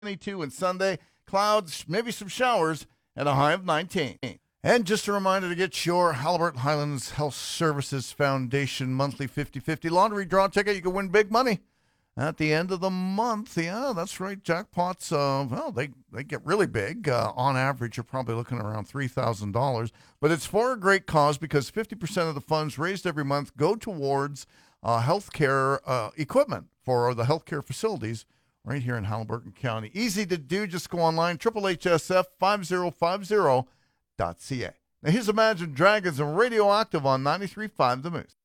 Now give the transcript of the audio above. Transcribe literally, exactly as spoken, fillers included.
twenty-two and Sunday. Clouds, maybe some showers, and a high of nineteen. And just a reminder to get your Halliburton Highlands Health Services Foundation monthly fifty-fifty lottery draw ticket. You can win big money at the end of the month. Yeah, that's right. Jackpots, uh, well, they, they get really big. Uh, on average, you're probably looking around three thousand dollars. But it's for a great cause because fifty percent of the funds raised every month go towards uh, healthcare uh, equipment for the healthcare facilities right here in Halliburton County. Easy to do. Just go online, triple H S F five zero five zero dot C A. Now, here's Imagine Dragons and Radioactive on ninety-three point five The Moose.